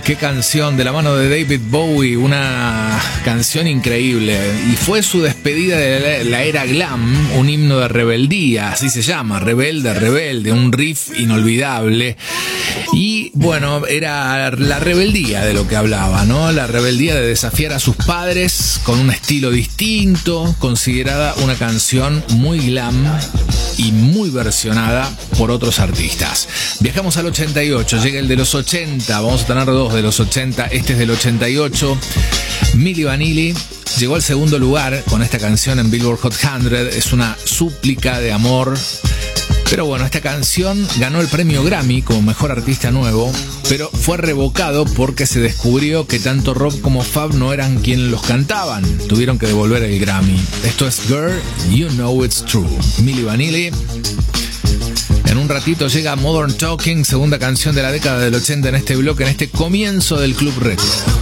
Qué canción, de la mano de David Bowie, una canción increíble. Y fue su despedida de la era glam, un himno de rebeldía, así se llama, Rebelde, Rebelde, un riff inolvidable. Y bueno, era la rebeldía de lo que hablaba, ¿no? La rebeldía de desafiar a sus padres con un estilo distinto, considerada una canción muy glam y muy versionada por otros artistas. Viajamos al 88, llega el de los 80, vamos a tener dos de los 80, este es del 88. Milli Vanilli llegó al segundo lugar con esta canción en Billboard Hot 100, es una súplica de amor. Pero bueno, esta canción ganó el premio Grammy como Mejor Artista Nuevo, pero fue revocado porque se descubrió que tanto Rob como Fab no eran quienes los cantaban. Tuvieron que devolver el Grammy. Esto es Girl, You Know It's True. Milli Vanilli. En un ratito llega Modern Talking, segunda canción de la década del 80 en este bloque, en este comienzo del Club Retro.